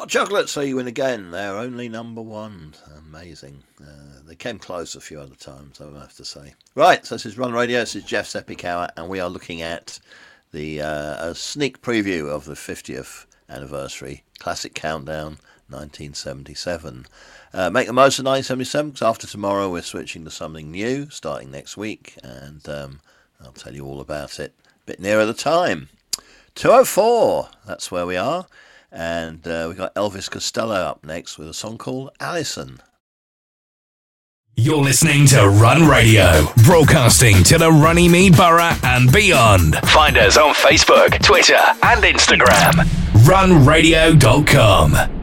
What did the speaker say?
Hot Chocolate, so you win again. They're only number one. Amazing. They came close a few other times, I have to say. Right, so this is Run Radio. This is Jeff's Epic Hour, and we are looking at the a sneak preview of the 50th anniversary Classic Countdown 1977. Make the most of 1977, because after tomorrow we're switching to something new, starting next week, and I'll tell you all about it a bit nearer the time. 2:04, that's where we are. And we've got Elvis Costello up next with a song called Allison. You're listening to Run Radio, broadcasting to the Runnymede Borough and beyond. Find us on Facebook, Twitter and Instagram. runradio.com.